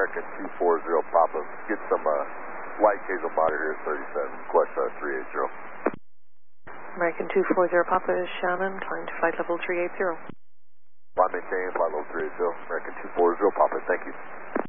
American 240 Papa. Get some light hazel monitor 37, Quest 380. American 240 Papa is Shannon, climb to flight level 380. Line maintain, flight level 380, American 240 Papa, thank you.